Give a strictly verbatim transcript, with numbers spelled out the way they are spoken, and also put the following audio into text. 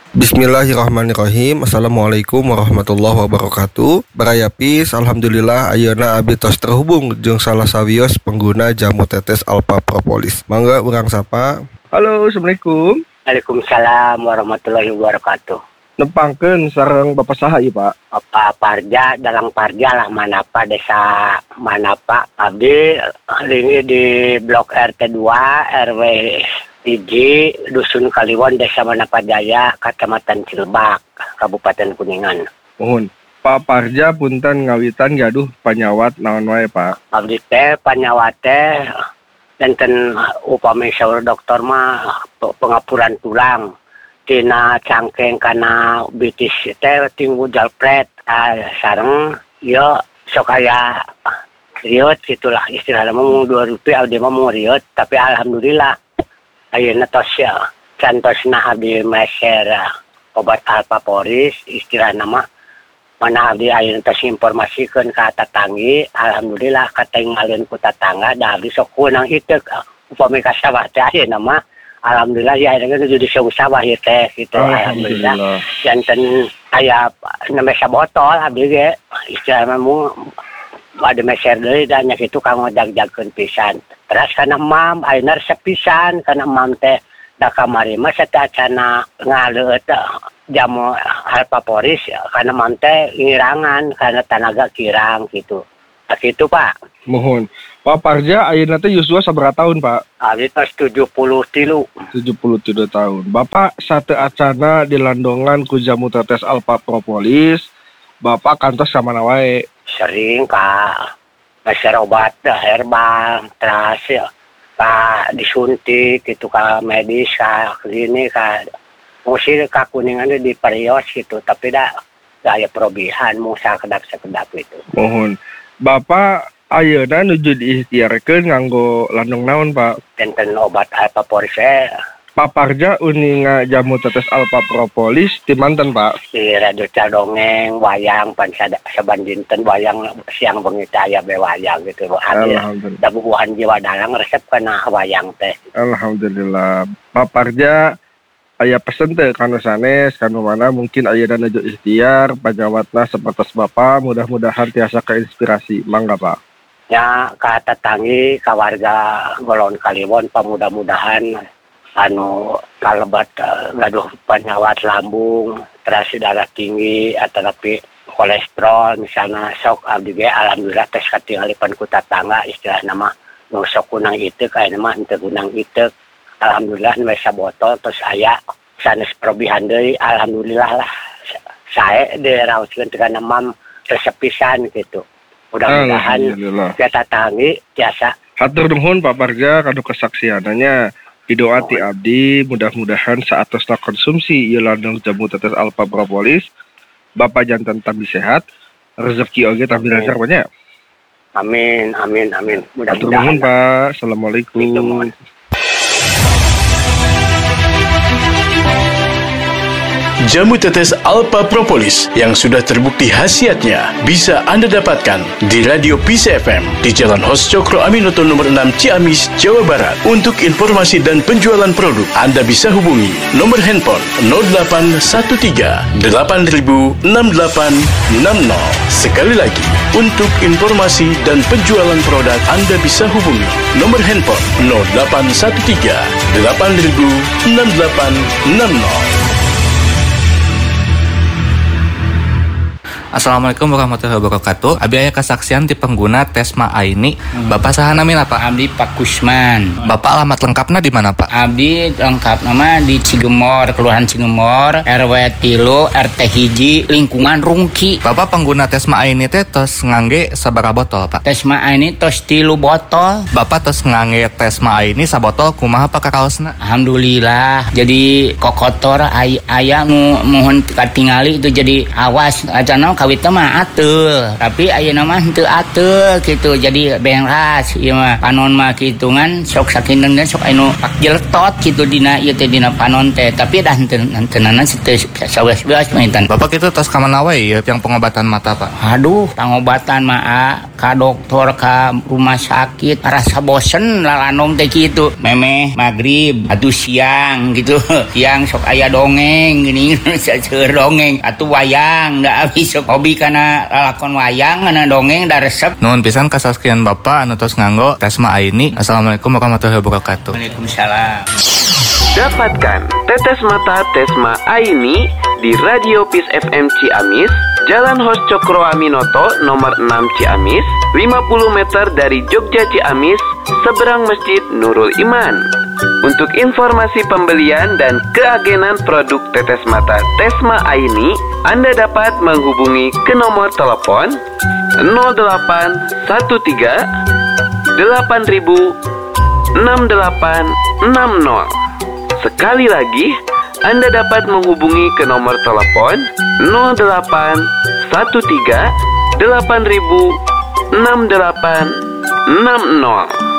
Bismillahirrahmanirrahim. Assalamualaikum warahmatullahi wabarakatuh. Barayapis, alhamdulillah ayeuna abdi tos terhubung jeung salah sawios pengguna jamu tetes Alpha Propolis. Mangga urang sapa. Halo, assalamualaikum. Waalaikumsalam warahmatullahi wabarakatuh. Nepangkeun sareng Bapak saha ieu, Pak? Bapak Parja, Dalang Parja lah, Manapa, Desa Manapa. Abdi ini di Blok R T dua, R W Hiji, Dusun Kaliwon, Desa Manapa Jaya, Kecamatan Cilebak, Kabupaten Kuningan. Mohon. Pak Parja punten ngawitan gaduh panyawat naon wae, Pak? Abdi teh panyawat teh enten upami saur dokter mah pengapuran tulang. Tina cangkeng kana bitis teh tinggu jalpret ah, sareng yo sok aya riot gitulah istilahna mah dua rupiah abdi mah mau riot tapi alhamdulillah ayeuna tos ya cantosna abdi meser obat Alpha Poris istilahna mah mana abdi ayeuna tos informasikeun ka tatanggi alhamdulillah katinggalieun ku tatangga da abdi sok kunang hideuk upami ka sawah teh ayeuna mah alhamdulillah ya akhirnya jadi sawah ya teh gitu alhamdulillah janten aya nemesa botol abdi ge istilahna mu ada meser deui da nya kitu kanggo jag-jagkeun pisan terus kana mam ayeuna resep pisan kana mam teh da kamari mah satacana ngaleut jamu Alpha Poris kana mam teh ngirangan kana tanaga kirang gitu. Nah, gitu Pak. Mohon. Pak Parja ayeuna teh yuswa sabaraha tahun, Pak? Abdi tos tujuh puluh tilu. tujuh puluh tilu tahun. Bapak sate acana dilandongan ku jamu tetes Alpha Propolis. Bapak kantos ka mana wae? Sering ka meser obat herbal, terus ya, ka disuntik gitu ka medis ka klinik ka musir ka Kuningan di Perios gitu tapi da da aya perobihan mu sakedap-sakedap itu. Mohon. Bapak ayeuna nuju diikhtiarkeun nganggo landong naon, Pak? Enten obat Alpha Poris Pak Parja uninga jamu tetes Alpha Propolis di manten, Pak? di radio Cadongeng wayang pan saban dinten wayang siang bengi teh aya be wayang gitu Alhamdulillah. da bubuhan jiwa dalang resep kana wayang teh. Alhamdulillah. Pak Parja aya pesen teh kanu sanes kanu mana mungkin ayeuna nuju ikhtiar panyawatna sapertos Bapak mudah-mudahan tiasa keinspirasi. Mangga, Pak. Ya ka tetanggi ka warga Golon Kaliwon pamudah-mudahan anu kalebat uh, gaduh penyawat lambung, terus darah tinggi atau tapi kolesterol misalnya sok abdi ge alhamdulillah tes katinggalipan ku tatangga istilahna mah nu sok kunang iteuk aya mah henteu kunang iteuk alhamdulillah nu sabotol terus aya sanes perobihan deui alhamdulillah lah sae diraoskeun teh kana mam resep pisan gitu. Mudah-mudahan kita tangi tiasa. Hatur nuhun Pak Parja kanu kesaksiananya. Doa ti abdi mudah-mudahan saatosna konsumsi ieu landung jamu tetes Alpha Propolis Bapak jantan tambi sehat rezeki oge tambi lancar banyak. Amin amin amin. Hatur nuhun Pak. Assalamualaikum. Jamu tetes Alpha Propolis yang sudah terbukti khasiatnya bisa Anda dapatkan di Radio Peace F M di Jalan Hos Cokro Aminoto nomor enam Ciamis, Jawa Barat. Untuk informasi dan penjualan produk Anda bisa hubungi nomor handphone nol delapan satu tiga delapan nol enam delapan enam nol. Sekali lagi, untuk informasi dan penjualan produk Anda bisa hubungi nomor handphone nol delapan satu tiga delapan nol enam delapan enam nol. Assalamualaikum warahmatullahi wabarakatuh. Abi aya kesaksian di pengguna Tesma Aini. Hmm. Bapak saha namina Pak? Abdi Pak Kusman. Bapak alamat lengkapnya di mana Pak? Abdi lengkap nama di Cigemor, Kelurahan Cigemor, R W tilu, R T hiji, lingkungan Rungki. Bapak pengguna Tesma Aini teh tos ngangge sabaraha botol Pak? Tesma Aini tos tilu botol. Bapak tos ngangge Tesma Aini sabotol kumaha Pak kakaosna? Alhamdulillah. Jadi kokotor ay aya nu mohon katingali itu jadi awas acana kawit mah atul, tapi ayeuna mah henteu atul gitu. Jadi beras ieu mah panon mah kitu ngan sok sakineun sok anu pak jeletot gitu dina ieu teh dina panon teh, tapi dah henteu henteunan teu sawelas mah intan. Bapak itu tos kamana wae ya yang pengobatan mata, Pak? Aduh, pengobatan mah ka dokter ka rumah sakit rasa bosen lalanom teh kitu. Memeh magrib atuh siang gitu. Siang sok aya dongeng gini seueur dongeng atuh wayang da abis sok hobi kana lalakon wayang kana dongeng da resep. Nuhun pisan kasaskian Bapak anu tos nganggo Tesma Aini. Assalamualaikum warahmatullahi wabarakatuh. Waalaikumsalam. Dapatkan tetes mata Tesma Aini di Radio Peace F M Ciamis, Jalan Hos Cokro Aminoto nomor enam Ciamis, lima puluh meter dari Jogja Ciamis, seberang Masjid Nurul Iman. Untuk informasi pembelian dan keagenan produk tetes mata Tesma Aini, Anda dapat menghubungi ke nomor telepon nol delapan satu tiga delapan ribu enam delapan enam nol. Sekali lagi, Anda dapat menghubungi ke nomor telepon nol delapan satu tiga delapan ribu enam delapan enam nol.